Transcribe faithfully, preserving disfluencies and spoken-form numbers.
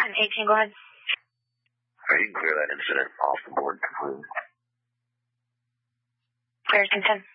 eighteen, go ahead. Alright, you can clear that incident off the board completely. Clear ten ten.